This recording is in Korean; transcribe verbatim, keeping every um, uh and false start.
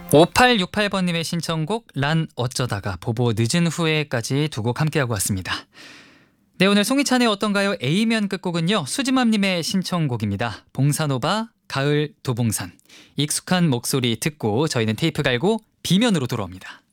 오팔육팔 번님의 신청곡 란 어쩌다가 보보 늦은 후에까지 두 곡 함께하고 왔습니다. 네, 오늘 송이찬의 어떤가요? A면 끝곡은요, 수지맘님의 신청곡입니다. 봉사노바 가을 도봉산. 익숙한 목소리 듣고 저희는 테이프 갈고 B면으로 돌아옵니다.